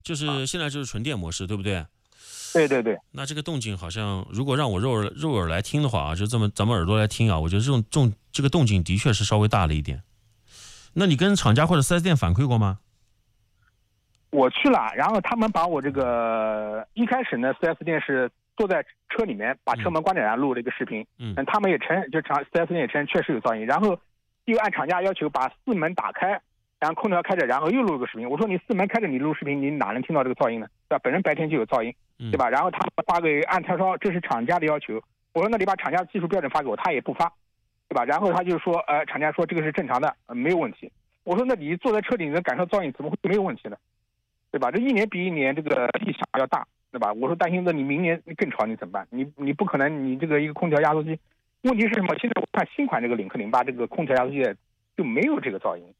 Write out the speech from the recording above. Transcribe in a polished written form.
就是现在就是纯电模式，对不对？ 对对对。 那这个动静好像，如果让我肉耳来听的话啊，就这么咱们耳朵来听啊，我觉得这个动静的确是稍微大了一点。那你跟厂家或者 4S 店反馈过吗？ 我去了，然后他们把我这个一开始呢，4S 店是坐在车里面把车门关着，然后录了一个视频。他们也承认，就4S 店也承认确实有噪音，然后又按厂家要求把4门打开，然后空调开着，然后又录了个视频。我说你4门开着你录视频，你哪能听到这个噪音呢？对吧？本身白天就有噪音，对吧？然后他发给按叉烧，这是厂家的要求。我说那你把厂家的技术标准发给我，他也不发，对吧？然后他就说，厂家说这个是正常的，没有问题。我说那你坐在车里你能感受噪音，怎么会没有问题呢？对吧？这一年比一年这个异响要大，对吧？我说担心，那你明年更吵你怎么办？你不可能，你这个一个空调压缩机，问题是什么？现在我看新款这个领克08这个空调压缩机就没有这个噪音，